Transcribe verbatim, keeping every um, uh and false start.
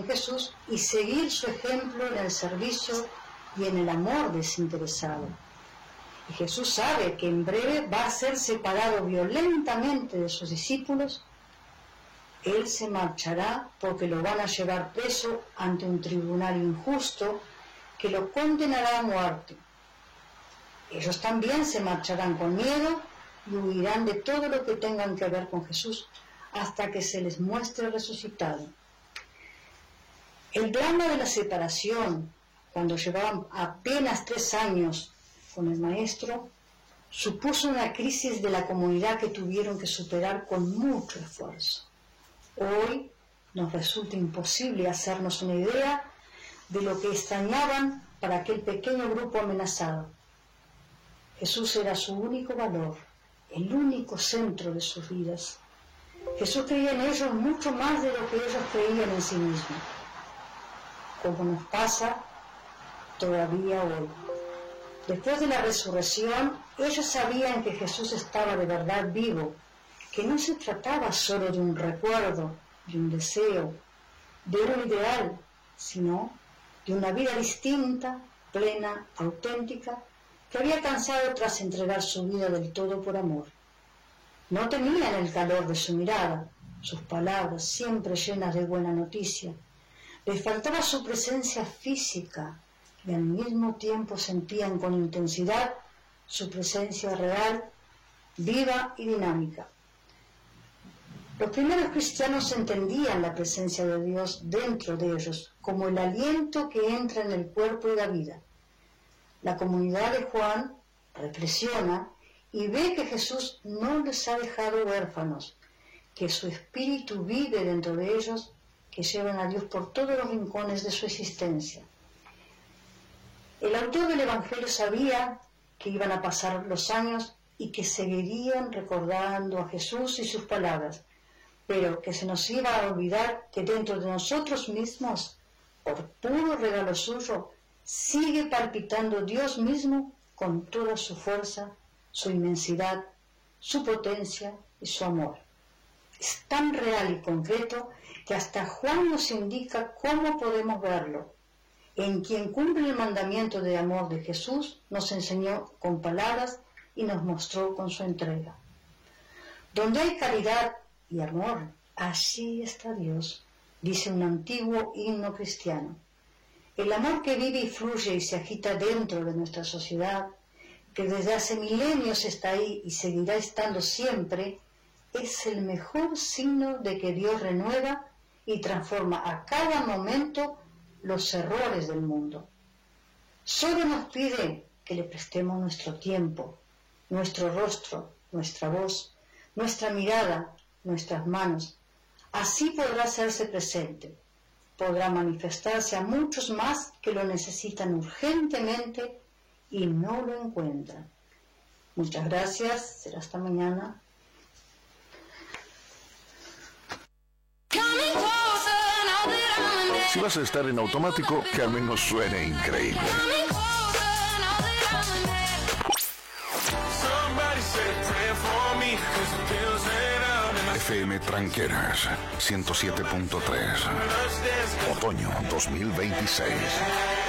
en Jesús y seguir su ejemplo en el servicio y en el amor desinteresado. Y Jesús sabe que en breve va a ser separado violentamente de sus discípulos. Él se marchará porque lo van a llevar preso ante un tribunal injusto que lo condenará a muerte. Ellos también se marcharán con miedo y huirán de todo lo que tengan que ver con Jesús hasta que se les muestre resucitado. El drama de la separación, cuando llevaban apenas tres años con el Maestro, supuso una crisis de la comunidad que tuvieron que superar con mucho esfuerzo. Hoy nos resulta imposible hacernos una idea de lo que extrañaban para aquel pequeño grupo amenazado. Jesús era su único valor, el único centro de sus vidas. Jesús creía en ellos mucho más de lo que ellos creían en sí mismos, como nos pasa todavía hoy. Después de la resurrección, ellos sabían que Jesús estaba de verdad vivo, que no se trataba solo de un recuerdo, de un deseo, de un ideal, sino de una vida distinta, plena, auténtica, que había alcanzado tras entregar su vida del todo por amor. No tenían el calor de su mirada, sus palabras siempre llenas de buena noticia. Les faltaba su presencia física y al mismo tiempo sentían con intensidad su presencia real, viva y dinámica. Los primeros cristianos entendían la presencia de Dios dentro de ellos como el aliento que entra en el cuerpo y la vida. La comunidad de Juan reflexiona y ve que Jesús no les ha dejado huérfanos, que su espíritu vive dentro de ellos, que llevan a Dios por todos los rincones de su existencia. El autor del Evangelio sabía que iban a pasar los años y que seguirían recordando a Jesús y sus palabras, pero que se nos iba a olvidar que dentro de nosotros mismos, por puro regalo suyo, sigue palpitando Dios mismo con toda su fuerza, su inmensidad, su potencia y su amor. Es tan real y concreto que hasta Juan nos indica cómo podemos verlo. En quien cumple el mandamiento de amor de Jesús, nos enseñó con palabras y nos mostró con su entrega. Donde hay caridad y amor, allí está Dios, dice un antiguo himno cristiano. El amor que vive y fluye y se agita dentro de nuestra sociedad, que desde hace milenios está ahí y seguirá estando siempre, es el mejor signo de que Dios renueva y transforma a cada momento los errores del mundo. Solo nos pide que le prestemos nuestro tiempo, nuestro rostro, nuestra voz, nuestra mirada, nuestras manos. Así podrá hacerse presente, podrá manifestarse a muchos más que lo necesitan urgentemente y no lo encuentran. Muchas gracias, será hasta mañana. Si vas a estar en automático, que al menos suene increíble. F M Tranqueras ciento siete punto tres. Otoño dos mil veintiséis.